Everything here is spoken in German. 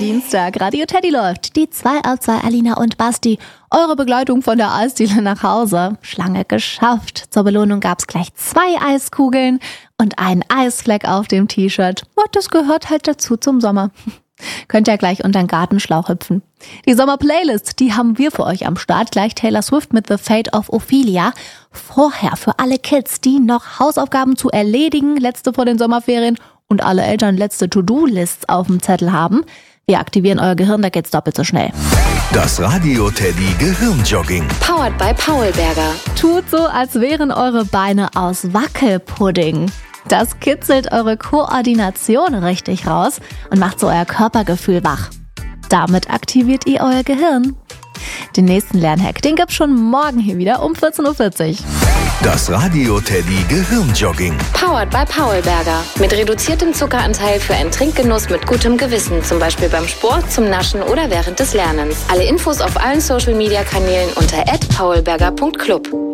Dienstag. Radio Teddy läuft. Die 2 auf 2 Alina und Basti. Eure Begleitung von der Eisdiele nach Hause. Schlange geschafft. Zur Belohnung gab's gleich 2 Eiskugeln und einen Eisfleck auf dem T-Shirt. Und das gehört halt dazu zum Sommer. Könnt ihr gleich unter den Gartenschlauch hüpfen. Die Sommer-Playlist, die haben wir für euch am Start. Gleich Taylor Swift mit The Fate of Ophelia. Vorher für alle Kids, die noch Hausaufgaben zu erledigen, letzte vor den Sommerferien und alle Eltern letzte To-Do-Lists auf dem Zettel haben. Wir aktivieren euer Gehirn, da geht's doppelt so schnell. Das Radio Teddy Gehirnjogging. Powered by Paulberger. Tut so, als wären eure Beine aus Wackelpudding. Das kitzelt eure Koordination richtig raus und macht so euer Körpergefühl wach. Damit aktiviert ihr euer Gehirn. Den nächsten Lernhack, den gibt's schon morgen hier wieder um 14.40 Uhr. Das Radio Teddy Gehirnjogging. Powered by Paulberger. Mit reduziertem Zuckeranteil für einen Trinkgenuss mit gutem Gewissen. Zum Beispiel beim Sport, zum Naschen oder während des Lernens. Alle Infos auf allen Social-Media-Kanälen unter @paulberger.club.